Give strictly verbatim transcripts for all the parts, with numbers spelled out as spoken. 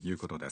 いうことです。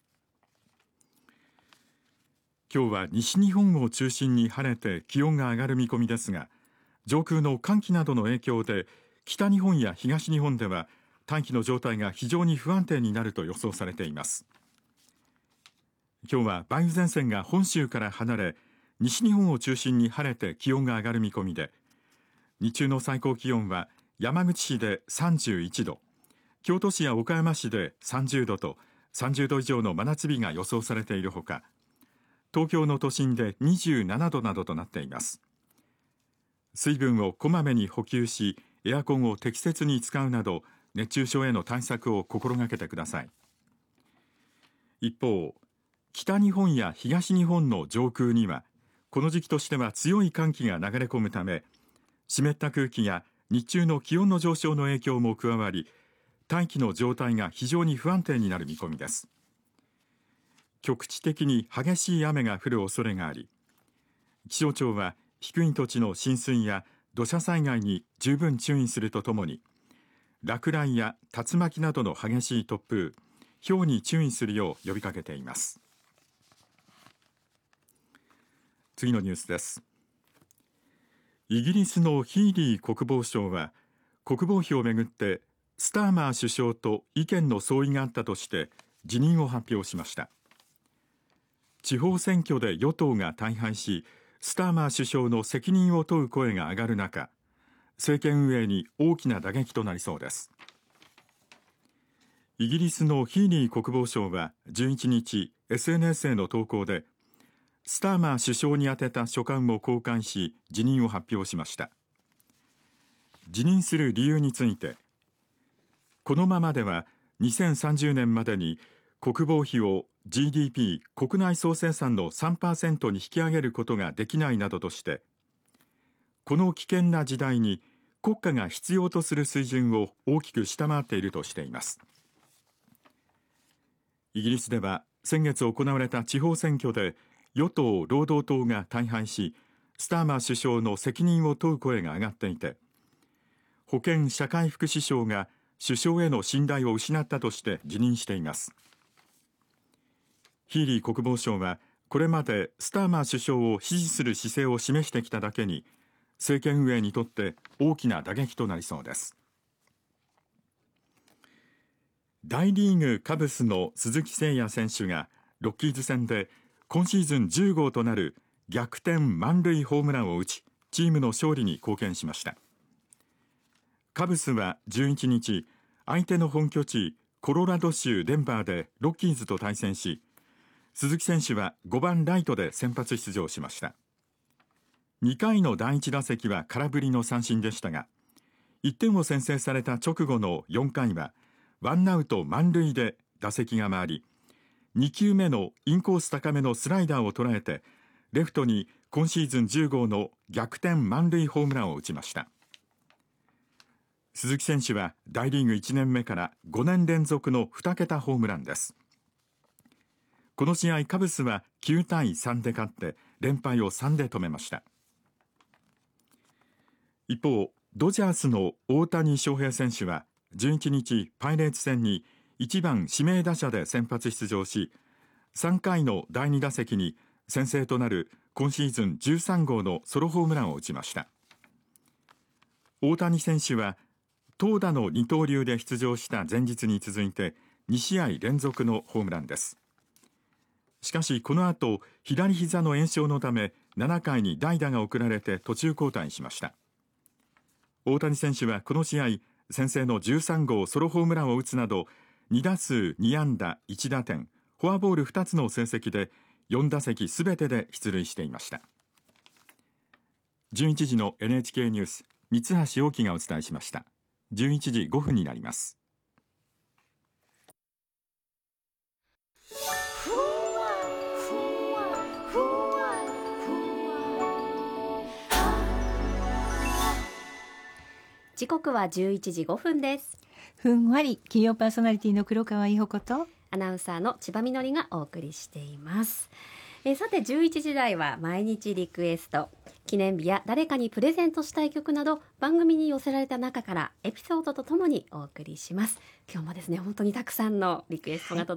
今日は西日本を中心に晴れて気温が上がる見込みですが、上空の寒気などの影響で北日本や東日本では大気の状態が非常に不安定になると予想されています。今日は梅雨前線が本州から離れ、西日本を中心に晴れて気温が上がる見込みで、日中の最高気温は山口市でさんじゅういちど、京都市や岡山市でさんじゅうどとさんじゅうど以上の真夏日が予想されているほか、東京の都心でにじゅうななどなどとなっています。水分をこまめに補給し、エアコンを適切に使うなど熱中症への対策を心がけてください。一方、北日本や東日本の上空にはこの時期としては強い寒気が流れ込むため、湿った空気や日中の気温の上昇の影響も加わり、大気の状態が非常に不安定になる見込みです。局地的に激しい雨が降る恐れがあり、気象庁は低い土地の浸水や土砂災害に十分注意するとともに、落雷や竜巻などの激しい突風、雹に注意するよう呼びかけています。次のニュースです。イギリスのヒーリー国防相は国防費をめぐってスターマー首相と意見の相違があったとして辞任を発表しました。地方選挙で与党が大敗し、スターマー首相の責任を問う声が上がる中、政権運営に大きな打撃となりそうです。イギリスのヒーリー国防相はじゅういちにち エスエヌエス への投稿で、スターマー首相に宛てた書簡を公開し辞任を発表しました。辞任する理由について、このままではにせんさんじゅうねんまでに国防費を ジーディーピー 国内総生産の さんパーセント に引き上げることができないなどとして、この危険な時代に国家が必要とする水準を大きく下回っているとしています。イギリスでは先月行われた地方選挙で与党・労働党が大敗し、スターマー首相の責任を問う声が上がっていて、保健社会福祉省が首相への信頼を失ったとして辞任しています。ヒーリー国防相はこれまでスターマー首相を支持する姿勢を示してきただけに、政権運営にとって大きな打撃となりそうです。大リーグカブスの鈴木誠也選手がロッキーズ戦で今シーズンじゅう号となる逆転満塁ホームランを打ち、チームの勝利に貢献しました。カブスはじゅういちにち、相手の本拠地コロラド州デンバーでロッキーズと対戦し、鈴木選手はごばんライトで先発出場しました。にかいのだいいち打席は空振りの三振でしたが、いってんを先制された直後のよんかいはワンアウト満塁で打席が回り、にきゅうめのインコース高めのスライダーを捉えてレフトに今シーズンじゅう号の逆転満塁ホームランを打ちました。鈴木選手は大リーグいちねんめからごねん連続のに桁ホームランです。この試合カブスはきゅうたいさんで勝って連敗をさんで止めました。一方、ドジャースの大谷翔平選手はじゅういちにちパイレーツ戦にいちばん指名打者で先発出場し、さんかいのだいに打席に先制となる今シーズンじゅうさん号のソロホームランを打ちました。大谷選手は投打の二刀流で出場した前日に続いてに試合連続のホームランです。しかしこの後、左膝の炎症のためななかいに代打が送られて途中交代しました。大谷選手はこの試合先制のじゅうさん号ソロホームランを打つなどに打数に安打いち打点、フォアボールふたつの成績でよん打席すべてで出塁していました。じゅういちじの エヌエイチケー ニュース、三橋陽樹がお伝えしました。じゅういちじごふんになります。 時刻はじゅういちじごふんです。 ふんわり金曜パーソナリティの黒川伊保子とアナウンサーの千葉みのりがお送りしています。えー、さてじゅういちじ台は毎日リクエスト、記念日や誰かにプレゼントしたい曲など番組に寄せられた中からエピソードとともにお送りします。今日もですね、本当にたくさんのリクエストが届いて